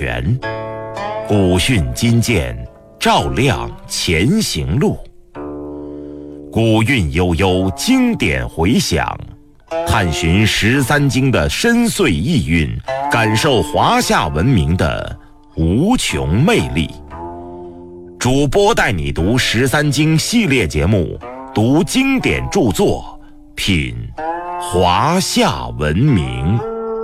全，古训今鉴，照亮前行路。古韵悠悠，经典回响，探寻13经的深邃意蕴，感受华夏文明的无穷魅力。主播带你读13经系列节目，读经典著作，品华夏文明。